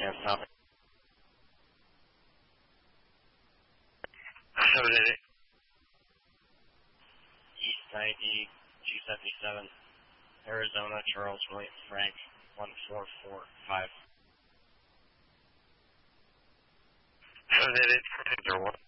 Can't stop it. So did it. East 90, 277, Arizona, Charles William Frank, 1445. So did it. Or what?